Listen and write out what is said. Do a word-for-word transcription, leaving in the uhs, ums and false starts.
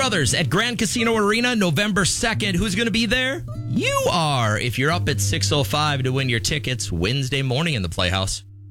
Brothers at Grand Casino Arena, November second. Who's going to be there? You are. If you're up at six oh five to win your tickets Wednesday morning in the Playhouse.